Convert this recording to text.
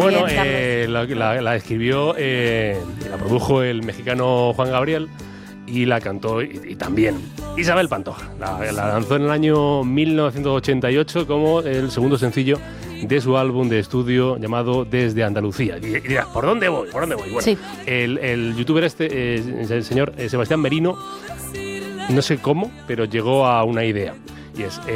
Bueno, bien, la escribió, la produjo el mexicano Juan Gabriel y la cantó y también Isabel Pantoja. La lanzó en el año 1988 como el segundo sencillo de su álbum de estudio llamado Desde Andalucía. Y dirás, ¿por dónde voy? Bueno, Sí. el youtuber el señor Sebastián Merino, no sé cómo, pero llegó a una idea. Y es